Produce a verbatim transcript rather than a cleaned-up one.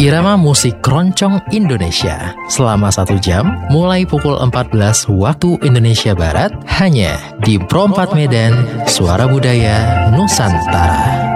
Irama musik keroncong Indonesia selama satu jam mulai pukul empat belas waktu Indonesia Barat hanya di Pro empat Medan, Suara Budaya Nusantara.